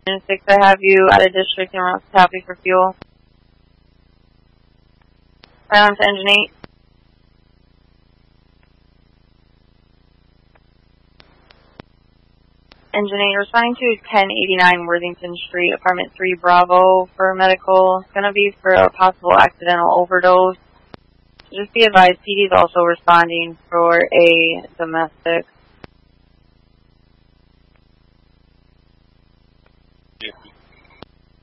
6, I have you out of district and route to Taffy for fuel. Silence engine 8. Engine 8, responding to 1089 Worthington Street, apartment 3 Bravo for medical. It's going to be for a possible accidental overdose. Just be advised, PD is also responding for a domestic.